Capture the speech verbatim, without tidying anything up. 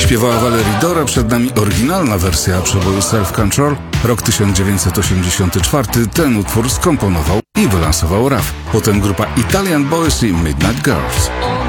Śpiewała Valerie Dora, przed nami oryginalna wersja przeboju Self Control. Rok tysiąc dziewięćset osiemdziesiąty czwarty. Ten utwór skomponował i wylansował Raf. Potem grupa Italian Boys i Midnight Girls.